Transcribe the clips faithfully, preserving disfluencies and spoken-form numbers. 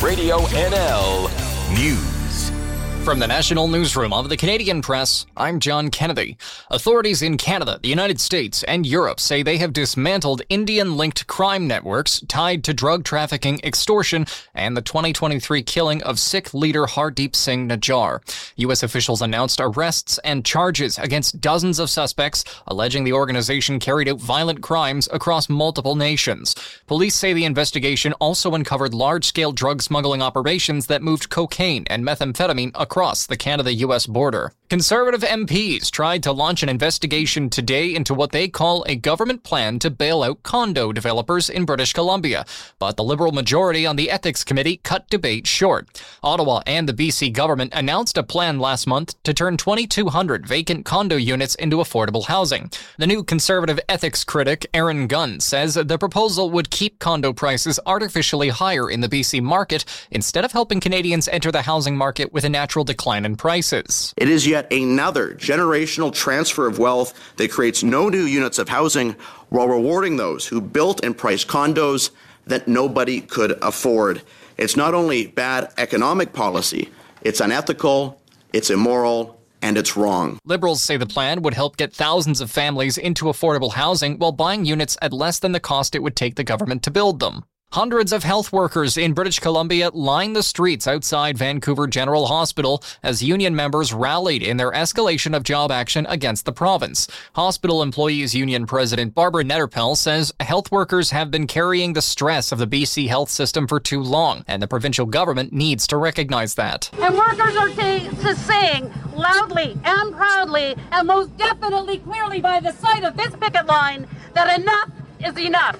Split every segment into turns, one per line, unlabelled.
Radio N L News.
From the National Newsroom of the Canadian Press, I'm John Kennedy. Authorities in Canada, the United States, and Europe say they have dismantled Indian-linked crime networks tied to drug trafficking, extortion, and the twenty twenty-three killing of Sikh leader Hardeep Singh Najjar. U S officials announced arrests and charges against dozens of suspects, alleging the organization carried out violent crimes across multiple nations. Police say the investigation also uncovered large-scale drug smuggling operations that moved cocaine and methamphetamine across across the Canada-U S border. Conservative M Ps tried to launch an investigation today into what they call a government plan to bail out condo developers in British Columbia, but the Liberal majority on the Ethics Committee cut debate short. Ottawa and the B C government announced a plan last month to turn twenty-two hundred vacant condo units into affordable housing. The new Conservative ethics critic, Aaron Gunn, says the proposal would keep condo prices artificially higher in the B C market instead of helping Canadians enter the housing market with a natural decline in prices.
It is yet another generational transfer of wealth that creates no new units of housing while rewarding those who built and priced condos that nobody could afford. It's not only bad economic policy, it's unethical, it's immoral, and it's wrong.
Liberals say the plan would help get thousands of families into affordable housing while buying units at less than the cost it would take the government to build them. Hundreds of health workers in British Columbia lined the streets outside Vancouver General Hospital as union members rallied in their escalation of job action against the province. Hospital Employees Union President Barbara Netterpel says health workers have been carrying the stress of the B C health system for too long, and the provincial government needs to recognize that.
And workers are t- to saying loudly and proudly, and most definitely clearly by the sight of this picket line, that enough is enough.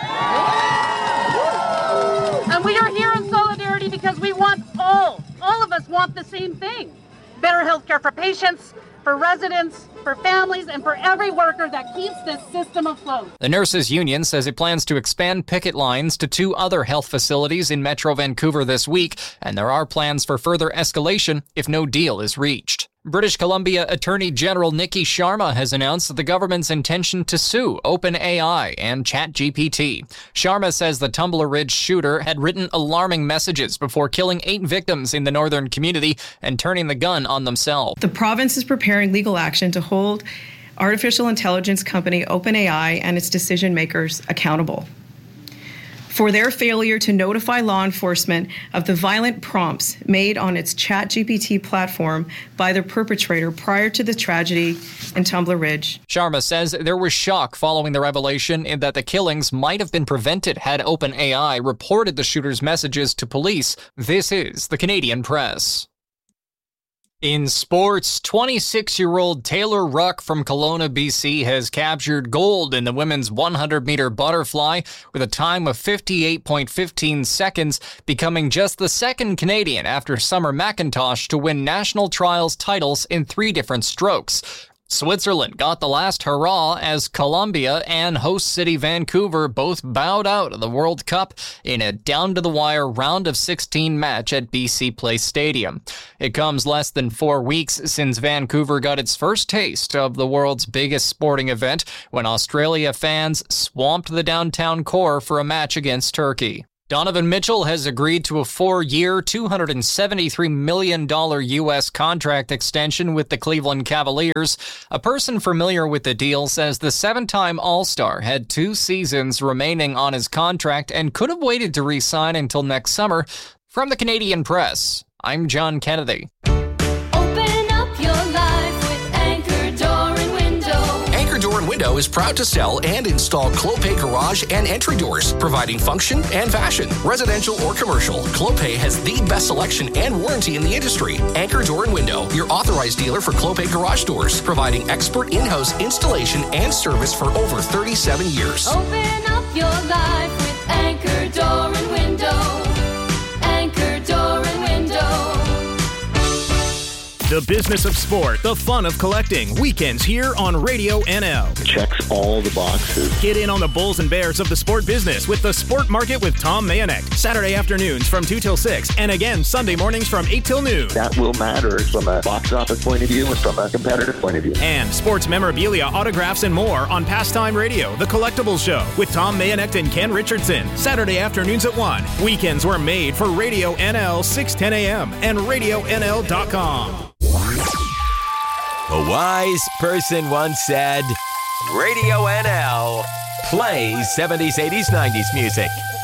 And we are here in solidarity because we want all, all of us want the same thing. Better health care for patients, for residents, for families, and for every worker that keeps this system afloat.
The Nurses Union says it plans to expand picket lines to two other health facilities in Metro Vancouver this week, and there are plans for further escalation if no deal is reached. British Columbia Attorney General Nikki Sharma has announced the government's intention to sue OpenAI and ChatGPT. Sharma says the Tumbler Ridge shooter had written alarming messages before killing eight victims in the northern community and turning the gun on themselves.
The province is preparing legal action to hold artificial intelligence company OpenAI and its decision makers accountable for their failure to notify law enforcement of the violent prompts made on its ChatGPT platform by the perpetrator prior to the tragedy in Tumbler Ridge.
Sharma says there was shock following the revelation in that the killings might have been prevented had OpenAI reported the shooter's messages to police. This is the Canadian Press. In sports, twenty-six-year-old Taylor Ruck from Kelowna, B C has captured gold in the women's one hundred meter butterfly with a time of fifty-eight point one five seconds, becoming just the second Canadian after Summer McIntosh to win national trials titles in three different strokes. Switzerland got the last hurrah as Colombia and host city Vancouver both bowed out of the World Cup in a down-to-the-wire round of sixteen match at B C Place Stadium. It comes less than four weeks since Vancouver got its first taste of the world's biggest sporting event when Australia fans swamped the downtown core for a match against Turkey. Donovan Mitchell has agreed to a four-year, two hundred seventy-three million dollars U S contract extension with the Cleveland Cavaliers. A person familiar with the deal says the seven-time All-Star had two seasons remaining on his contract and could have waited to re-sign until next summer. From the Canadian Press, I'm John Kennedy.
Door and Window is proud to sell and install Clopay garage and entry doors, providing function and fashion. Residential or commercial, Clopay has the best selection and warranty in the industry. Anchor Door and Window, your authorized dealer for Clopay garage doors, providing expert in-house installation and service for over thirty-seven years.
Open up your life with Anchor Door and Window. Anchor Door and Window.
The The business of sport, the fun of collecting. Weekends here on Radio N L.
Checks all the boxes.
Get in on the bulls and bears of the sport business with the Sport Market with Tom Mayonek. Saturday afternoons from two till six, and again Sunday mornings from eight till noon.
That will matter from a box office point of view and from a competitive point of view.
And sports memorabilia, autographs, and more on Pastime Radio, The Collectibles Show with Tom Mayonek and Ken Richardson. Saturday afternoons at one. Weekends were made for Radio N L, six ten a.m. and radio n l dot com.
A wise person once said, Radio N L plays seventies, eighties, nineties music.